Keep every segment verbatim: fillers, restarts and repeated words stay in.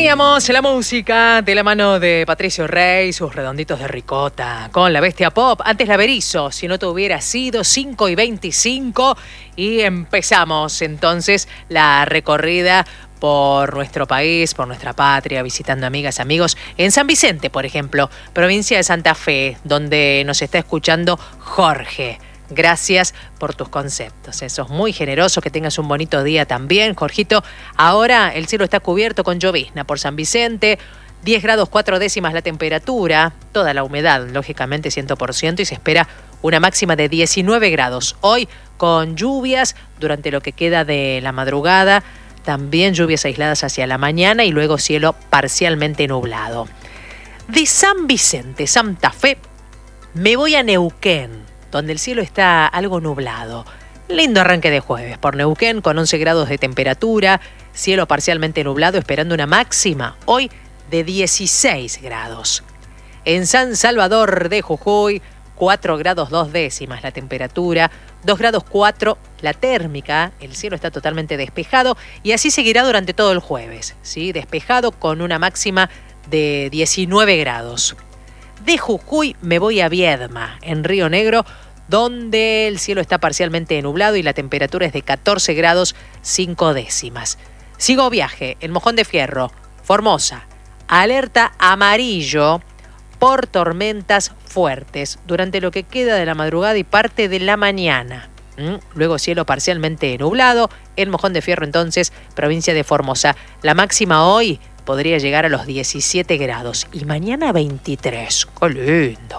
Teníamos la música de la mano de Patricio Rey, sus redonditos de ricota, con la bestia pop. Antes la Berizo, si no te hubiera sido, cinco y veinticinco. Y empezamos entonces la recorrida por nuestro país, por nuestra patria, visitando amigas, amigos en San Vicente, por ejemplo, provincia de Santa Fe, donde nos está escuchando Jorge. Gracias por tus conceptos, eso es muy generoso, que tengas un bonito día también, Jorgito. Ahora el cielo está cubierto con llovizna por San Vicente, diez grados cuatro décimas la temperatura, toda la humedad, lógicamente cien por ciento, y se espera una máxima de diecinueve grados. Hoy con lluvias durante lo que queda de la madrugada, también lluvias aisladas hacia la mañana y luego cielo parcialmente nublado. De San Vicente, Santa Fe, me voy a Neuquén, donde el cielo está algo nublado. Lindo arranque de jueves por Neuquén con once grados de temperatura, cielo parcialmente nublado, esperando una máxima hoy de dieciséis grados. En San Salvador de Jujuy, cuatro grados dos décimas la temperatura, dos grados cuatro la térmica, el cielo está totalmente despejado y así seguirá durante todo el jueves, ¿sí? Despejado con una máxima de diecinueve grados. De Jujuy me voy a Viedma, en Río Negro, donde el cielo está parcialmente nublado y la temperatura es de catorce grados cinco décimas. Sigo viaje en Mojón de Fierro, Formosa, alerta amarillo por tormentas fuertes durante lo que queda de la madrugada y parte de la mañana. ¿Mm? Luego cielo parcialmente nublado en Mojón de Fierro, entonces, provincia de Formosa. La máxima hoy podría llegar a los diecisiete grados y mañana veintitrés. ¡Qué lindo!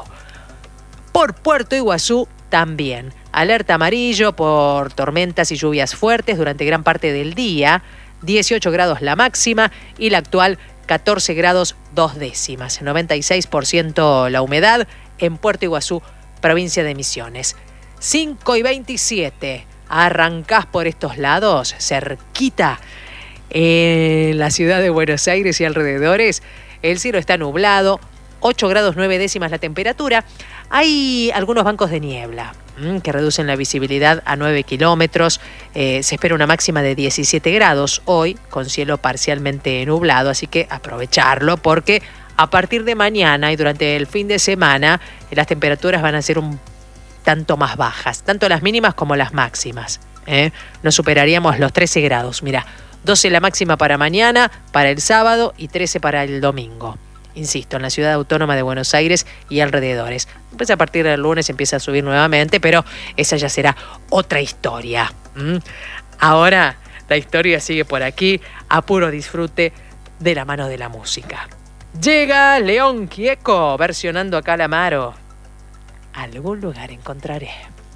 Por Puerto Iguazú también. Alerta amarillo por tormentas y lluvias fuertes durante gran parte del día. dieciocho grados la máxima y la actual catorce grados dos décimas. noventa y seis por ciento la humedad en Puerto Iguazú, provincia de Misiones. cinco y veintisiete. Arrancás por estos lados, cerquita, en la ciudad de Buenos Aires y alrededores. El cielo está nublado, ocho grados nueve décimas la temperatura. Hay algunos bancos de niebla mmm, que reducen la visibilidad a nueve kilómetros. Eh, se espera una máxima de diecisiete grados hoy, con cielo parcialmente nublado, así que aprovecharlo porque a partir de mañana y durante el fin de semana las temperaturas van a ser un tanto más bajas, tanto las mínimas como las máximas. ¿eh? No superaríamos los trece grados. Mira, doce la máxima para mañana, para el sábado y trece para el domingo. Insisto, en la ciudad autónoma de Buenos Aires y alrededores. Después a partir del lunes empieza a subir nuevamente, pero esa ya será otra historia. ¿Mm? Ahora la historia sigue por aquí, a puro disfrute de la mano de la música. Llega León Gieco versionando a Calamaro. Algún lugar encontraré.